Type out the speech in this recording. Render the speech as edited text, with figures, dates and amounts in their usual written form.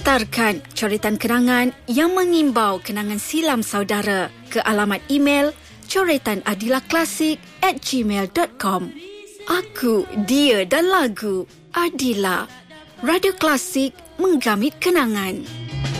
Hantarkan coretan kenangan yang mengimbau kenangan silam saudara ke alamat email coretanadilahklasik@gmail.com. Aku, dia dan lagu Adila. Radio Klasik menggamit kenangan.